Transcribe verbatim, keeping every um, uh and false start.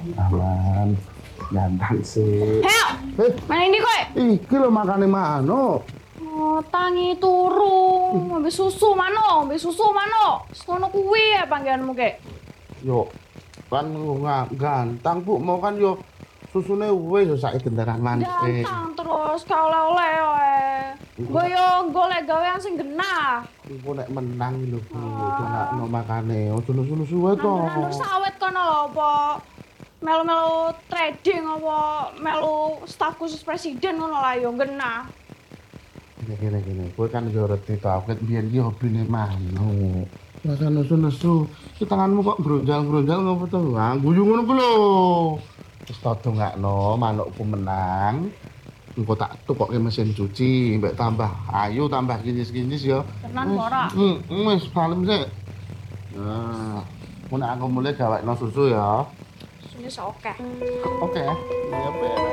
Aman. Ganteng sih. Heo, Eh, mana ini kowe? iki lho makane mano. Oh, tangi turu, ngombe susu mano, ngombe susu mano. Sekono kuwi ya panggilanmu kek. Yo, kan nggak ganteng Bu, mau kan yo susune wis yo saiki gendaran mancing. Gantang terus ka oleh-oleh wae. Gue yo golek gawean sing genah. Iku nek menang lho Bu, dongakno makane. Ojo nesu-nesu wae to. Nandur sawit kono lho apa melu-melu trading apa melu staf khusus presiden ngono lah yo genah. Gini gini gini, kowe kan yo reti to, aku biyen iki hobine mano. Rasa nesu-nesu, ki tanganmu kok bronjal-bronjal ngopo to? Ah, guyu ngono ku lho. Wis tak dongakno manukku menang. Engko tak tukokke mesin cuci, mbek tambah ayu, tambah kinis-kinis ya. Tenan ora? Hmm, wis palem sik. Nah, mun aku mulai gawekno susu ya. Susu oke. Oke, ya beres.